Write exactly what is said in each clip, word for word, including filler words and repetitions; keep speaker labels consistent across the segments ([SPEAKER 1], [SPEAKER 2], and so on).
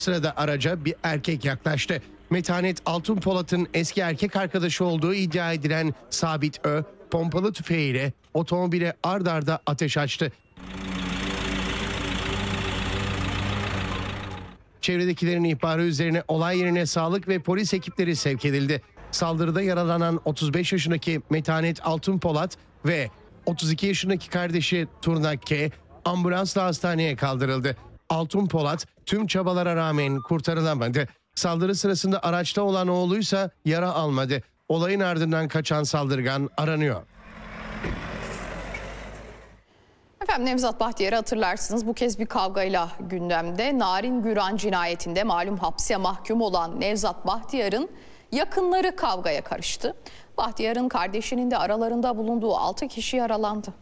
[SPEAKER 1] Sırada araca bir erkek yaklaştı. Metanet Altunpolat'ın eski erkek arkadaşı olduğu iddia edilen Sabit Ö, pompalı tüfeğiyle otomobile ard arda ateş açtı. Çevredekilerin ihbarı üzerine olay yerine sağlık ve polis ekipleri sevk edildi. Saldırıda yaralanan otuz beş yaşındaki Metanet Altunpolat ve otuz iki yaşındaki kardeşi Turna K ambulansla hastaneye kaldırıldı. Altunpolat tüm çabalara rağmen kurtarılamadı. Saldırı sırasında araçta olan oğluysa yara almadı. Olayın ardından kaçan saldırgan aranıyor.
[SPEAKER 2] Efendim Nevzat Bahtiyar'ı hatırlarsınız, bu kez bir kavgayla gündemde. Narin Güran cinayetinde malum hapse mahkum olan Nevzat Bahtiyar'ın yakınları kavgaya karıştı. Bahtiyar'ın kardeşinin de aralarında bulunduğu altı kişi yaralandı.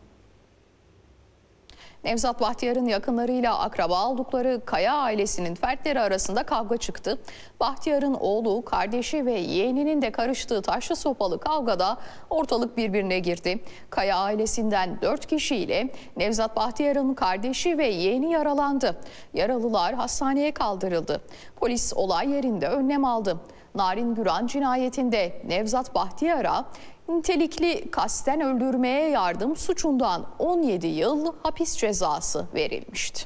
[SPEAKER 2] Nevzat Bahtiyar'ın yakınlarıyla akraba oldukları Kaya ailesinin fertleri arasında kavga çıktı. Bahtiyar'ın oğlu, kardeşi ve yeğeninin de karıştığı taşlı sopalı kavgada ortalık birbirine girdi. Kaya ailesinden dört kişiyle Nevzat Bahtiyar'ın kardeşi ve yeğeni yaralandı. Yaralılar hastaneye kaldırıldı. Polis olay yerinde önlem aldı. Narin Güran cinayetinde Nevzat Bahtiyar'a nitelikli kasten öldürmeye yardım suçundan on yedi yıl hapis cezası verilmişti.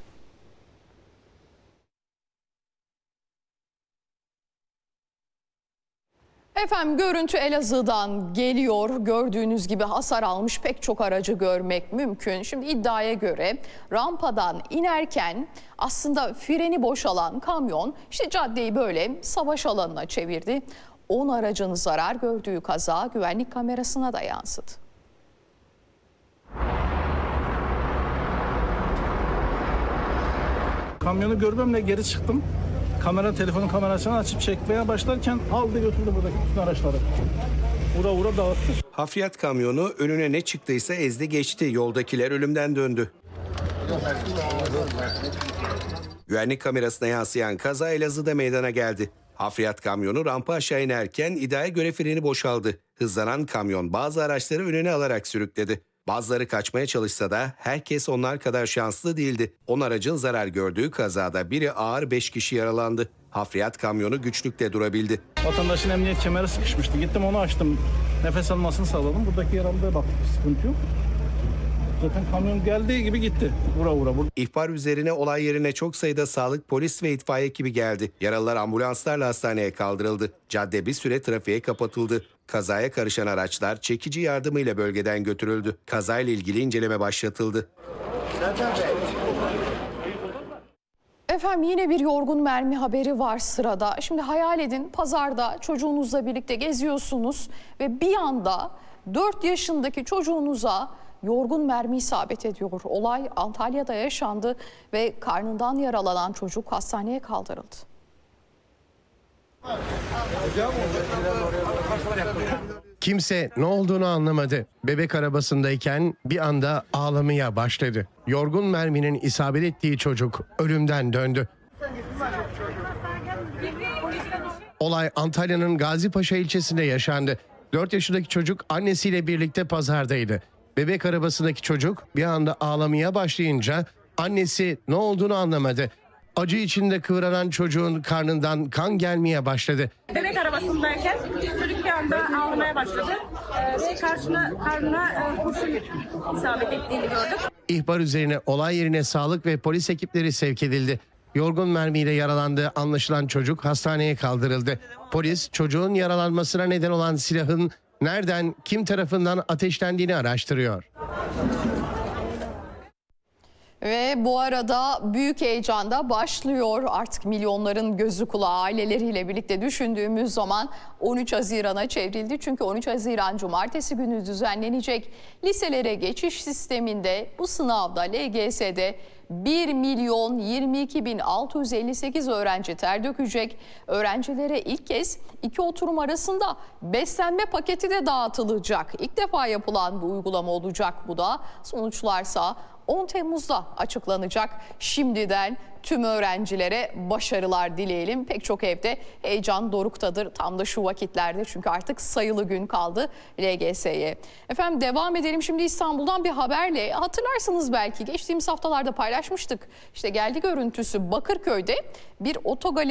[SPEAKER 2] Efendim görüntü Elazığ'dan geliyor. Gördüğünüz gibi hasar almış pek çok aracı görmek mümkün. Şimdi iddiaya göre rampadan inerken aslında freni boşalan kamyon işte caddeyi böyle savaş alanına çevirdi. on aracın zarar gördüğü kaza güvenlik kamerasına da yansıdı.
[SPEAKER 3] Kamyonu görmemle geri çıktım. Kamera, telefonun kamerasını açıp çekmeye başlarken aldı götürdü buradaki bütün araçları. Vura vura dağıttı.
[SPEAKER 4] Hafriyat kamyonu önüne ne çıktıysa ezdi geçti. Yoldakiler ölümden döndü. Güvenlik kamerasına yansıyan kaza Elazığ'da meydana geldi. Hafriyat kamyonu rampa aşağı inerken iddiaya göre freni boşaldı. Hızlanan kamyon bazı araçları önüne alarak sürükledi. Bazıları kaçmaya çalışsa da herkes onlar kadar şanslı değildi. on aracın zarar gördüğü kazada biri ağır, beş kişi yaralandı. Hafriyat kamyonu güçlükle durabildi.
[SPEAKER 3] Vatandaşın emniyet kemeri sıkışmıştı. Gittim onu açtım. Nefes almasını sağladım. Buradaki yaralıya baktık. Sıkıntı yok. Zaten kamyon geldiği gibi gitti. Vura vura.
[SPEAKER 4] İhbar üzerine olay yerine çok sayıda sağlık, polis ve itfaiye ekibi geldi. Yaralılar ambulanslarla hastaneye kaldırıldı. Cadde bir süre trafiğe kapatıldı. Kazaya karışan araçlar çekici yardımıyla bölgeden götürüldü. Kazayla ilgili inceleme başlatıldı.
[SPEAKER 2] Efendim yine bir yorgun mermi haberi var sırada. Şimdi hayal edin, pazarda çocuğunuzla birlikte geziyorsunuz ve bir anda dört yaşındaki çocuğunuza yorgun mermi isabet ediyor. Olay Antalya'da yaşandı ve karnından yaralanan çocuk hastaneye kaldırıldı.
[SPEAKER 1] Kimse ne olduğunu anlamadı. Bebek arabasındayken bir anda ağlamaya başladı. Yorgun merminin isabet ettiği çocuk ölümden döndü. Olay Antalya'nın Gazipaşa ilçesinde yaşandı. dört yaşındaki çocuk annesiyle birlikte pazardaydı. Bebek arabasındaki çocuk bir anda ağlamaya başlayınca annesi ne olduğunu anlamadı. Acı içinde kıvranan çocuğun karnından kan gelmeye başladı.
[SPEAKER 5] Bebek arabasındayken çocuk bir anda ağlamaya başladı ve karşına, karnına e, kurşun isabet ettiğini gördük.
[SPEAKER 1] İhbar üzerine olay yerine sağlık ve polis ekipleri sevk edildi. Yorgun mermiyle yaralandığı anlaşılan çocuk hastaneye kaldırıldı. Polis çocuğun yaralanmasına neden olan silahın nereden, kim tarafından ateşlendiğini araştırıyor.
[SPEAKER 2] Ve bu arada büyük heyecan da başlıyor. Artık milyonların gözü kulağı aileleriyle birlikte düşündüğümüz zaman on üç Haziran'a çevrildi. Çünkü on üç Haziran Cumartesi günü düzenlenecek liselere geçiş sisteminde bu sınavda L G S'de bir milyon yirmi iki bin altı yüz elli sekiz öğrenci ter dökecek. Öğrencilere ilk kez iki oturum arasında beslenme paketi de dağıtılacak. İlk defa yapılan bu uygulama olacak bu da. Sonuçlarsa on Temmuz'da açıklanacak. Şimdiden tüm öğrencilere başarılar dileyelim. Pek çok evde heyecan doruktadır tam da şu vakitlerde çünkü artık sayılı gün kaldı L G S'ye. Efendim devam edelim şimdi İstanbul'dan bir haberle. Hatırlarsınız belki geçtiğimiz haftalarda paylaşmıştık. İşte geldi görüntüsü Bakırköy'de bir otogaleri